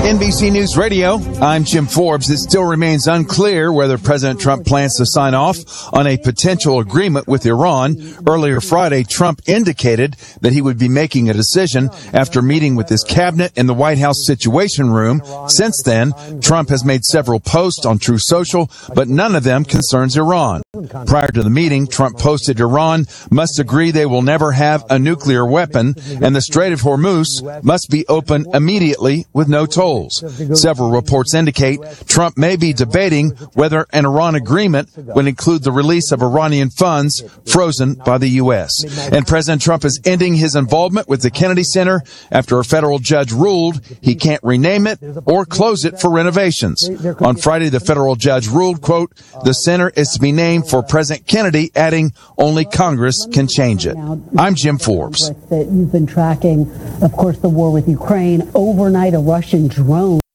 NBC News Radio, I'm Jim Forbes. It still remains unclear whether President Trump plans to sign off on a potential agreement with Iran. Earlier Friday, Trump indicated that he would be making a decision after meeting with his cabinet in the White House Situation Room. Since then, Trump has made several posts on Truth Social, but none of them concerns Iran. Prior to the meeting, Trump posted Iran must agree they will never have a nuclear weapon, and the Strait of Hormuz must be open immediately with no tolls. Several reports indicate Trump may be debating whether an Iran agreement would include the release of Iranian funds frozen by the U.S. And President Trump is ending his involvement with the Kennedy Center after a federal judge ruled he can't rename it or close it for renovations. On Friday, the federal judge ruled, quote, the center is to be named for President Kennedy, adding only Congress can change it. I'm Jim Forbes. That you've been tracking, of course, the war with Ukraine. Overnight, a Russian drone